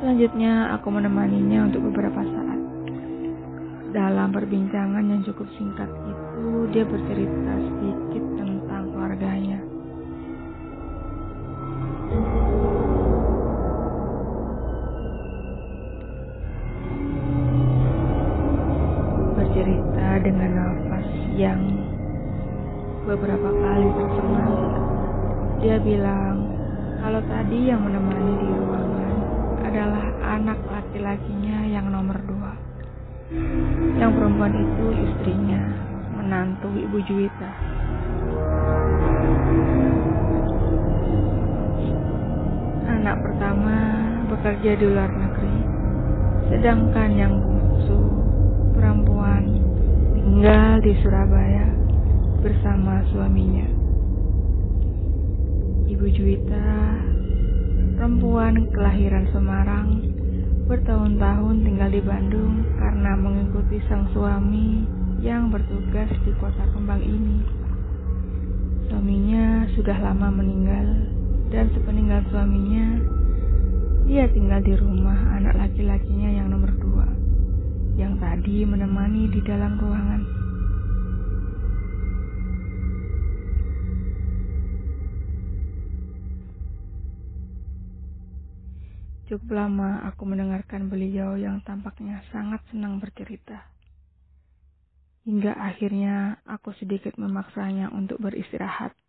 Selanjutnya, aku menemaninya untuk beberapa saat. Dalam perbincangan yang cukup singkat itu, dia bercerita sedikit tentang keluarganya. Bercerita dengan nafas yang beberapa kali tersengal. Dia bilang kalau tadi yang menemani di ruangan adalah anak laki-lakinya yang nomor 2. Yang perempuan itu istrinya, menantu Ibu Juwita. Anak pertama bekerja di luar negeri, sedangkan yang bungsu perempuan tinggal di Surabaya bersama suaminya. Ibu Juwita, perempuan kelahiran Semarang, bertahun-tahun tinggal di Bandung karena mengikuti sang suami yang bertugas di kota kembang ini. Suaminya sudah lama meninggal, dan sepeninggal suaminya, dia tinggal di rumah anak laki-lakinya yang nomor 2, yang tadi menemani di dalam ruangan. Cukup lama aku mendengarkan beliau yang tampaknya sangat senang bercerita. Hingga akhirnya aku sedikit memaksanya untuk beristirahat.